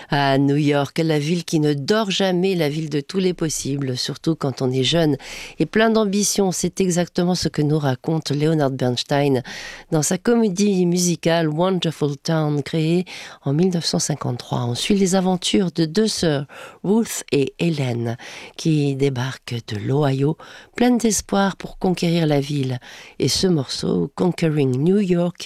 À New York, la ville qui ne dort jamais, la ville de tous les possibles, surtout quand on est jeune et plein d'ambition. C'est exactement ce que nous raconte Leonard Bernstein dans sa comédie musicale Wonderful Town, créée en 1953. On suit les aventures de deux sœurs, Ruth et Helen, qui débarquent de l'Ohio, pleines d'espoir pour conquérir la ville. Et ce morceau, Conquering New York,